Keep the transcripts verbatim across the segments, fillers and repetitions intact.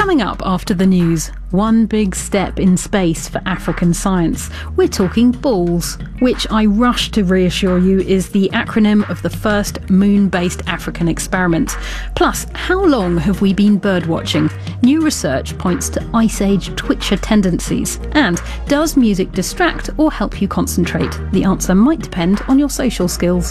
Coming up after the news, one big step in space for African science. We're talking BALLS, which I rush to reassure you is the acronym of the first moon-based African experiment. Plus, how long have we been birdwatching? New research points to Ice Age twitcher tendencies. And does music distract or help you concentrate? The answer might depend on your social skills.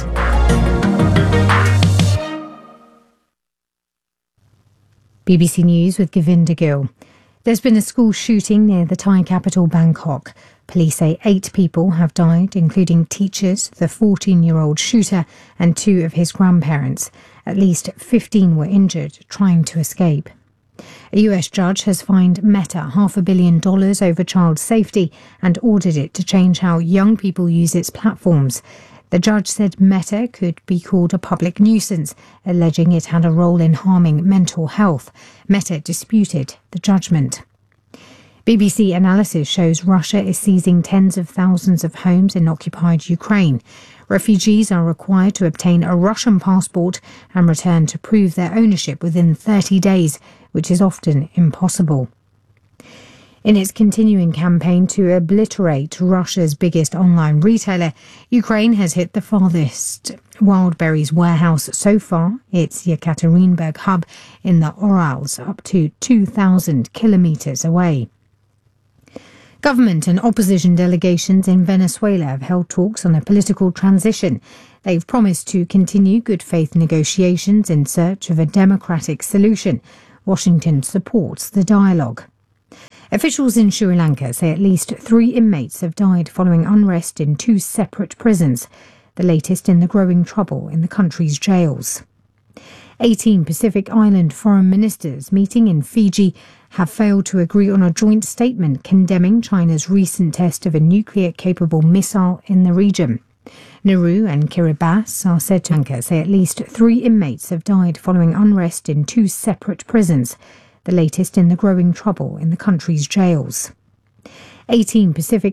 B B C News with Govinda Gill. There's been a school shooting near the Thai capital, Bangkok. Police say eight people have died, including teachers, the fourteen-year-old shooter, and two of his grandparents. At least fifteen were injured, trying to escape. A U S judge has fined Meta half a billion dollars over child safety and ordered it to change how young people use its platforms. The judge said Meta could be called a public nuisance, alleging it had a role in harming mental health. Meta disputed the judgment. B B C analysis shows Russia is seizing tens of thousands of homes in occupied Ukraine. Refugees are required to obtain a Russian passport and return to prove their ownership within thirty days, which is often impossible. In its continuing campaign to obliterate Russia's biggest online retailer, Ukraine has hit the farthest Wildberries warehouse so far, its Yekaterinburg hub in the Urals, up to two thousand kilometres away. Government and opposition delegations in Venezuela have held talks on a political transition. They've promised to continue good faith negotiations in search of a democratic solution. Washington supports the dialogue. Officials in Sri Lanka say at least three inmates have died following unrest in two separate prisons, the latest in the growing trouble in the country's jails. eighteen Pacific Island foreign ministers meeting in Fiji have failed to agree on a joint statement condemning China's recent test of a nuclear-capable missile in the region. Nauru and Kiribati are said to Lanka say at least three inmates have died following unrest in two separate prisons, the latest in the growing trouble in the country's jails. eighteen Pacific